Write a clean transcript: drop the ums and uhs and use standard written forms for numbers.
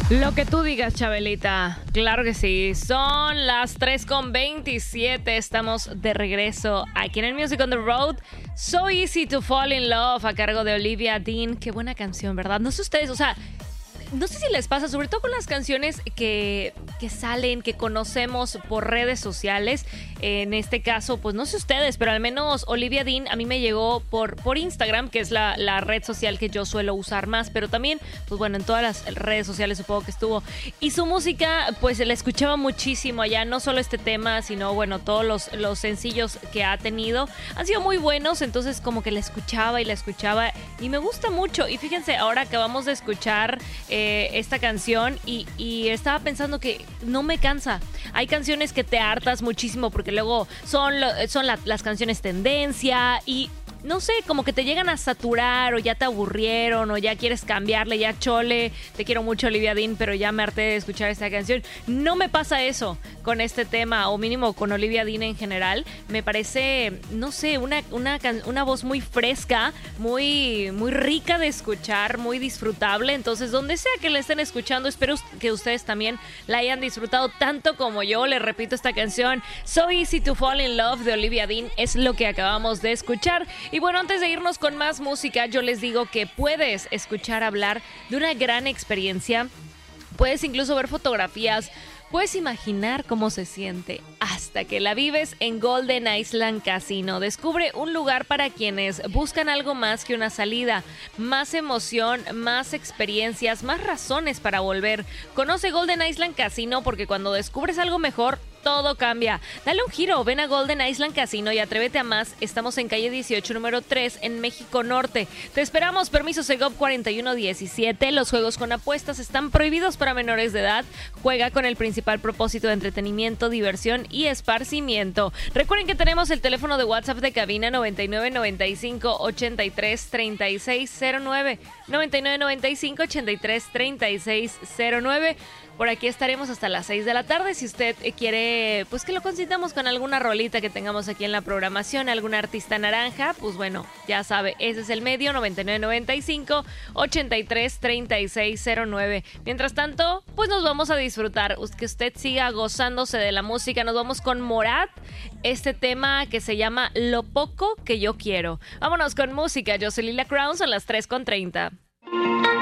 Lo que tú digas, Chabelita. Claro que sí. Son las 3:27. Estamos de regreso aquí en el Music on the Road. So Easy to Fall in Love a cargo de Olivia Dean. Qué buena canción, ¿verdad? No sé ustedes, o sea, no sé si les pasa, sobre todo con las canciones que salen, que conocemos por redes sociales. En este caso, pues no sé ustedes, pero al menos Olivia Dean a mí me llegó por Instagram, que es la red social que yo suelo usar más, pero también, pues bueno, en todas las redes sociales supongo que estuvo. Y su música, pues la escuchaba muchísimo allá, no solo este tema, sino bueno, todos los sencillos que ha tenido han sido muy buenos, entonces como que la escuchaba y me gusta mucho. Y fíjense, ahora acabamos de escuchar esta canción y estaba pensando que no me cansa. Hay canciones que te hartas muchísimo porque luego son las canciones tendencia y no sé, como que te llegan a saturar o ya te aburrieron o ya quieres cambiarle, ya chole, te quiero mucho Olivia Dean, pero ya me harté de escuchar esta canción. No me pasa eso con este tema, o mínimo con Olivia Dean en general. Me parece, no sé, una voz muy fresca, muy rica de escuchar, muy disfrutable. Entonces, donde sea que la estén escuchando, espero que ustedes también la hayan disfrutado tanto como yo. Les repito, esta canción, So Easy to Fall in Love de Olivia Dean, es lo que acabamos de escuchar. Y bueno, antes de irnos con más música, yo les digo que puedes escuchar hablar de una gran experiencia. Puedes incluso ver fotografías, puedes imaginar cómo se siente hasta que la vives en Golden Island Casino. Descubre un lugar para quienes buscan algo más que una salida, más emoción, más experiencias, más razones para volver. Conoce Golden Island Casino porque cuando descubres algo mejor, todo cambia. Dale un giro, ven a Golden Island Casino y atrévete a más. Estamos en calle 18, número 3, en México Norte. Te esperamos, permiso Segov 4117. Los juegos con apuestas están prohibidos para menores de edad. Juega con el principal propósito de entretenimiento, diversión y esparcimiento. Recuerden que tenemos el teléfono de WhatsApp de cabina 9995-833609. 9995-833609. Por aquí estaremos hasta las 6 de la tarde. Si usted quiere, pues que lo consintamos con alguna rolita que tengamos aquí en la programación, alguna artista naranja, pues bueno, ya sabe, ese es el medio, 9995-833609. Mientras tanto, pues nos vamos a disfrutar, que usted siga gozándose de la música. Nos vamos con Morat, este tema que se llama Lo Poco Que Yo Quiero. Vámonos con música. Yo soy Lila Crown, son las 3:30.